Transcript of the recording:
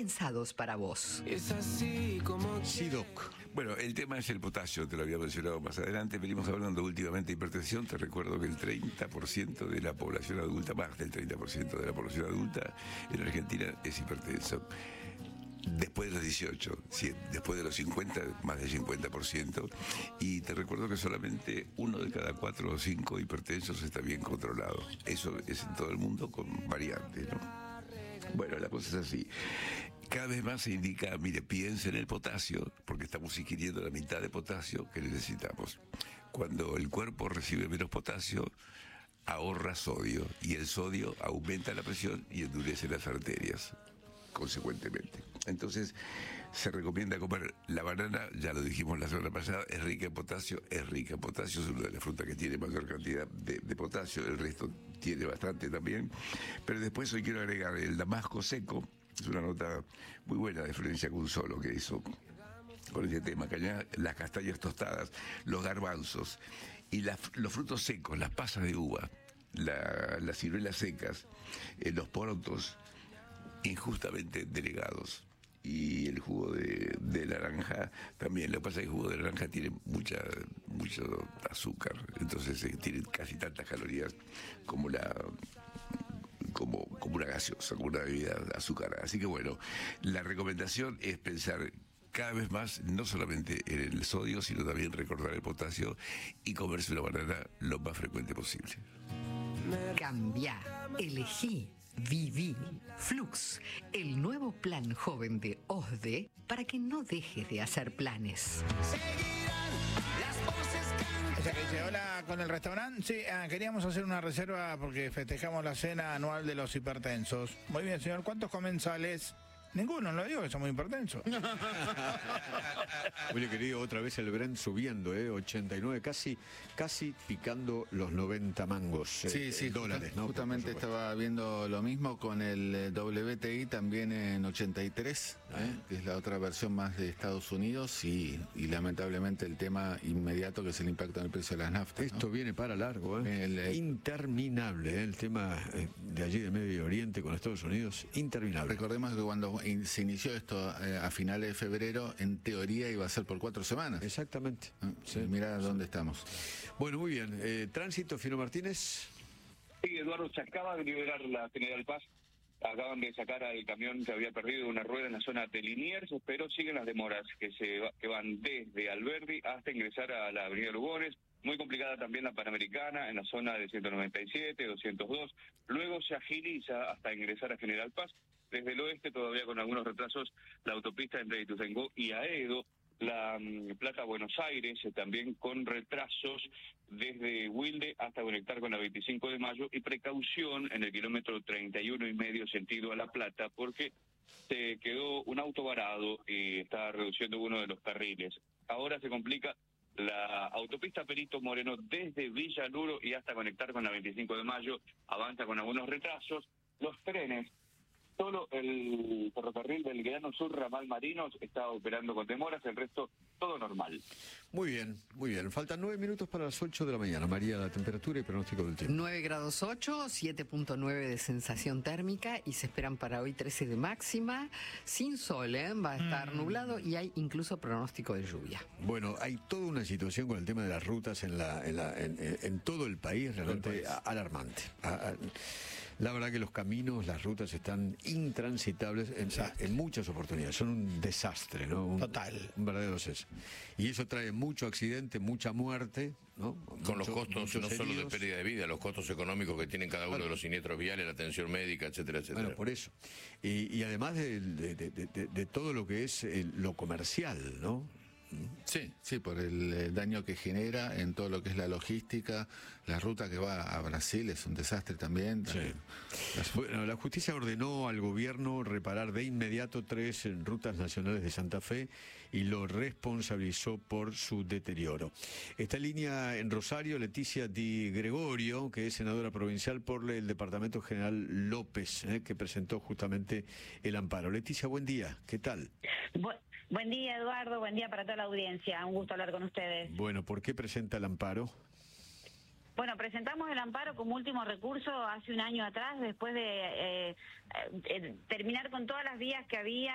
pensados para vos. Es así como SIDOC. Bueno, el tema es el potasio, te lo había mencionado más adelante. Venimos hablando últimamente de hipertensión. Te recuerdo que el 30% de la población adulta, más del 30% de la población adulta en Argentina es hipertenso. Después de los 18, después de los 50, más del 50%. Y te recuerdo que solamente 1 de cada 4 o 5 hipertensos está bien controlado. Eso es en todo el mundo con variantes, ¿no? Bueno, la cosa es así. Cada vez más se indica, mire, piense en el potasio, porque estamos ingiriendo la mitad de potasio que necesitamos. Cuando el cuerpo recibe menos potasio, ahorra sodio, y el sodio aumenta la presión y endurece las arterias, consecuentemente. Entonces, se recomienda comer la banana, ya lo dijimos la semana pasada, es rica en potasio, es una de las frutas que tiene mayor cantidad de potasio, el resto tiene bastante también, pero después hoy quiero agregar el damasco seco, es una nota muy buena de Florencia Cunzolo que hizo con este tema, las castañas tostadas, los garbanzos y los frutos secos, las pasas de uva, las ciruelas secas, los porotos, injustamente denegados, y el jugo de naranja también. Lo que pasa es que el jugo de naranja tiene mucho azúcar, entonces tiene casi tantas calorías como una gaseosa, como una bebida azucarada. Así que bueno, la recomendación es pensar cada vez más no solamente en el sodio, sino también recordar el potasio y comerse una banana lo más frecuente posible. Cambia, elegí, viví. Flux, el nuevo plan joven de OSDE para que no dejes de hacer planes. O sea que dice, hola, con el restaurante. Sí, queríamos hacer una reserva porque festejamos la cena anual de los hipertensos. Muy bien, señor. ¿Cuántos comensales? Ninguno, no lo digo que somos hipertensos. Bueno, querido, otra vez el Brent subiendo, 89, casi picando los 90 mangos. Sí, dólares, ¿no? Justamente estaba viendo lo mismo con el WTI también en 83, que es la otra versión más de Estados Unidos, y lamentablemente el tema inmediato que es el impacto en el precio de las naftas. Esto viene para largo, interminable, el tema de allí de Medio Oriente con Estados Unidos, interminable. Recordemos que cuando se inició esto a finales de febrero, en teoría iba a ser por 4 semanas. Exactamente. Sí, mira dónde estamos. Bueno, muy bien. Tránsito, Fino Martínez. Sí, Eduardo, se acaba de liberar la General Paz. Acaban de sacar al camión que había perdido una rueda en la zona de Liniers, pero siguen las demoras que van desde Alberdi hasta ingresar a la avenida Lugones. Muy complicada también la Panamericana en la zona de 197, 202. Luego se agiliza hasta ingresar a General Paz. Desde el oeste todavía con algunos retrasos la autopista entre Ituzaingó y Aedo. La Plata-Buenos Aires también con retrasos desde Wilde hasta conectar con la 25 de mayo, y precaución en el kilómetro 31,5 sentido a La Plata, porque se quedó un auto varado y está reduciendo uno de los carriles. Ahora se complica la autopista Perito Moreno desde Villa Luro y hasta conectar con la 25 de mayo, avanza con algunos retrasos. Los trenes, solo el ferrocarril del Grano Sur Ramal Marinos está operando con demoras, el resto todo normal. Muy bien, muy bien. Faltan 9 minutos para las 8 de la mañana. María, la temperatura y pronóstico del tiempo. 9 grados 8, 7.9 de sensación térmica y se esperan para hoy 13 de máxima. Sin sol, va a estar nublado y hay incluso pronóstico de lluvia. Bueno, hay toda una situación con el tema de las rutas en todo el país realmente alarmante. La verdad que los caminos, las rutas están intransitables en muchas oportunidades. Son un desastre, ¿no? Total. Un verdadero desastre. Y eso trae mucho accidente, mucha muerte, ¿no? Con los costos no solo de heridos. pérdida de vida, los costos económicos que tienen cada uno de los siniestros viales, la atención médica, etcétera, etcétera. Bueno, por eso. Y además de todo lo que es lo comercial, ¿no? Sí, por el daño que genera en todo lo que es la logística. La ruta que va a Brasil es un desastre también. Sí. Bueno, la justicia ordenó al gobierno reparar de inmediato 3 rutas nacionales de Santa Fe y lo responsabilizó por su deterioro. Esta línea en Rosario, Leticia Di Gregorio, que es senadora provincial por el Departamento General López, que presentó justamente el amparo. Leticia, buen día, ¿qué tal? Buen día, Eduardo, buen día para toda la audiencia, un gusto hablar con ustedes. Bueno, ¿por qué presenta el amparo? Bueno, presentamos el amparo como último recurso hace un año atrás, después de terminar con todas las vías que había